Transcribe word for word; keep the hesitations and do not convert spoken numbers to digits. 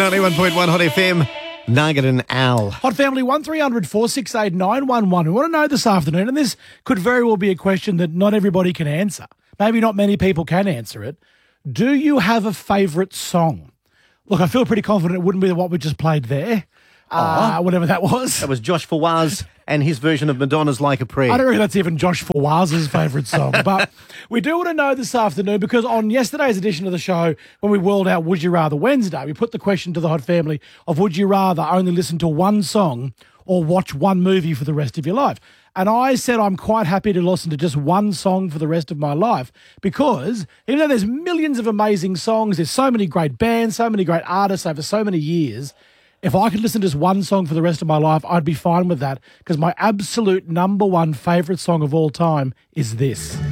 ninety-one point one Hot F M, Nugget and Al. Hot Family, one three hundred four six eight nine one one. We want to know this afternoon, and this could very well be a question that not everybody can answer. Maybe not many people can answer it. Do you have a favourite song? Look, I feel pretty confident it wouldn't be what we just played there, uh, whatever that was. That was Josh Fawaz and his version of Madonna's Like a Prayer. I don't reckon that's even Josh Fawaz's favourite song. But we do want to know this afternoon because on yesterday's edition of the show, when we whirled out Would You Rather Wednesday, we put the question to the Hot Family of would you rather only listen to one song or watch one movie for the rest of your life? And I said I'm quite happy to listen to just one song for the rest of my life because even though there's millions of amazing songs, there's so many great bands, so many great artists over so many years, if I could listen to just one song for the rest of my life, I'd be fine with that because my absolute number one favourite song of all time is this.